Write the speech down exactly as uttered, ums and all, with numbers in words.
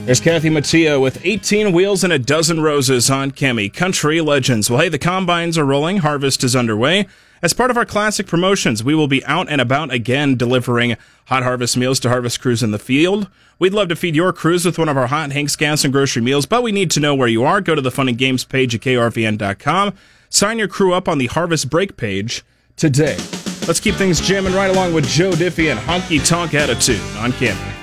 There's Kathy Mattia with eighteen wheels and a dozen roses on Kemi Country Legends. Well, hey, the combines are rolling. Harvest is underway. As part of our classic promotions, we will be out and about again delivering hot harvest meals to harvest crews in the field. We'd love to feed your crews with one of our hot Hank's Gas and Grocery meals, but we need to know where you are. Go to the Fun and Games page at K R V N dot com. Sign your crew up on the Harvest Break page today. Let's keep things jamming right along with Joe Diffie and Honky Tonk Attitude on Kemi.